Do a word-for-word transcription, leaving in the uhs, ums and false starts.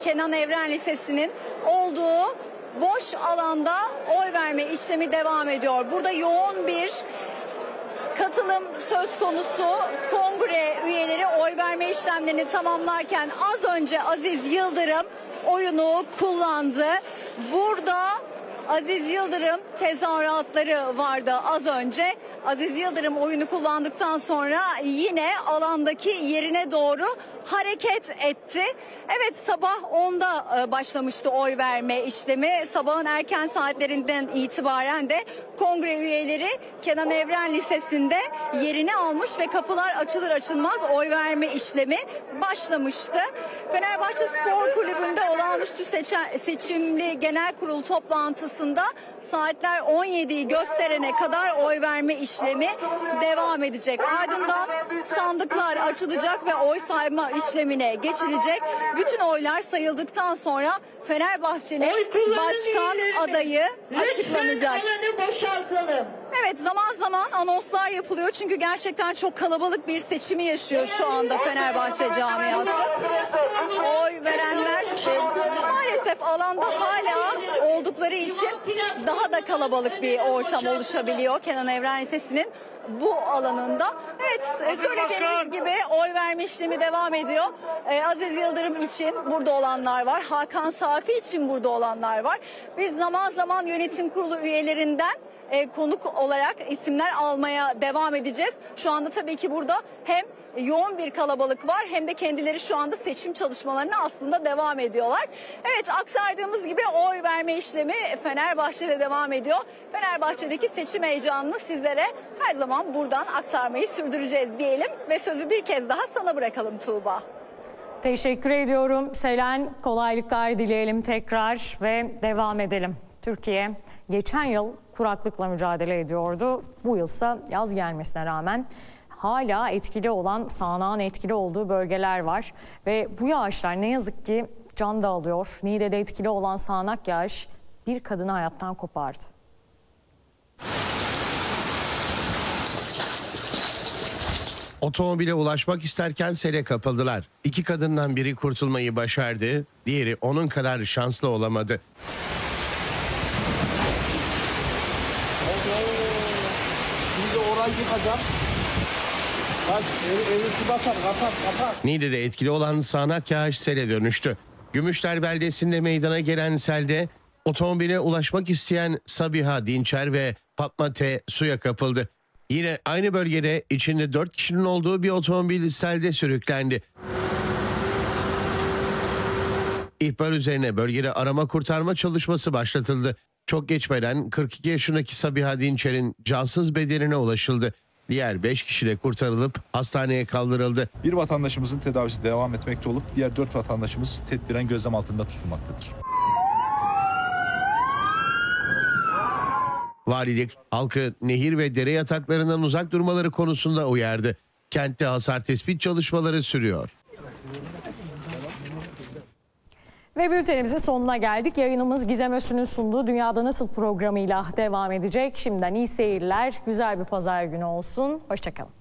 Kenan Evren Lisesi'nin olduğu boş alanda oy verme işlemi devam ediyor. Burada yoğun bir katılım söz konusu. Kongre üyeleri oy verme işlemlerini tamamlarken az önce Aziz Yıldırım oyunu kullandı. Burada Aziz Yıldırım tezahüratları vardı az önce. Aziz Yıldırım oyunu kullandıktan sonra yine alandaki yerine doğru hareket etti. Evet, sabah onda başlamıştı oy verme işlemi. Sabahın erken saatlerinden itibaren de kongre üyeleri Kenan Evren Lisesi'nde yerini almış ve kapılar açılır açılmaz oy verme işlemi başlamıştı. Fenerbahçe Spor Kulübü'nde olağanüstü seçen, seçimli genel kurul toplantısında saatler on yediyi gösterene kadar oy verme işlemi devam edecek. Ardından sandıklar açılacak ve oy sayma işlemine geçilecek. Bütün oylar sayıldıktan sonra Fenerbahçe'nin başkan adayı açıklanacak. Evet, zaman zaman anonslar yapılıyor çünkü gerçekten çok kalabalık bir seçimi yaşıyor şu anda Fenerbahçe camiası. Oy verenler e, maalesef alanda hala oldukları için daha da kalabalık bir ortam oluşabiliyor Kenan Evren Lisesi'nin bu alanında. Evet, söylediğimiz gibi oy verme işlemi devam ediyor. Ee, Aziz Yıldırım için burada olanlar var. Hakan Safi için burada olanlar var. Biz zaman zaman yönetim kurulu üyelerinden e, konuk olarak isimler almaya devam edeceğiz. Şu anda tabii ki burada hem yoğun bir kalabalık var hem de kendileri şu anda seçim çalışmalarına aslında devam ediyorlar. Evet, aktardığımız gibi oy verme işlemi Fenerbahçe'de devam ediyor. Fenerbahçe'deki seçim heyecanını sizlere her zaman buradan aktarmayı sürdüreceğiz diyelim ve sözü bir kez daha sana bırakalım Tuğba. Teşekkür ediyorum Selen. Kolaylıklar dileyelim tekrar ve devam edelim. Türkiye geçen yıl kuraklıkla mücadele ediyordu. Bu yılsa yaz gelmesine rağmen hala etkili olan, sağanağın etkili olduğu bölgeler var. Ve bu yağışlar ne yazık ki can da alıyor. Niğde'de etkili olan sağanak yağış bir kadını hayattan kopardı. Otomobile ulaşmak isterken sele kapıldılar. İki kadından biri kurtulmayı başardı, diğeri onun kadar şanslı olamadı. Şimdi orayı yıkacağım. Niğde'de etkili olan sağanak yağış sele dönüştü. Gümüşler beldesinde meydana gelen selde otomobile ulaşmak isteyen Sabiha Dinçer ve Fatma T suya kapıldı. Yine aynı bölgede içinde dört kişinin olduğu bir otomobil selde sürüklendi. İhbar üzerine bölgede arama kurtarma çalışması başlatıldı. Çok geçmeden kırk iki yaşındaki Sabiha Dinçer'in cansız bedenine ulaşıldı. Diğer beş kişi de kurtarılıp hastaneye kaldırıldı. Bir vatandaşımızın tedavisi devam etmekte olup diğer dört vatandaşımız tedbiren gözlem altında tutulmaktadır. Valilik halkı nehir ve dere yataklarından uzak durmaları konusunda uyardı. Kentte hasar tespit çalışmaları sürüyor. Ve bültenimizin sonuna geldik. Yayınımız Gizem Özsün'ün sunduğu Dünyada Nasıl programıyla devam edecek. Şimdiden iyi seyirler, güzel bir pazar günü olsun. Hoşça kalın.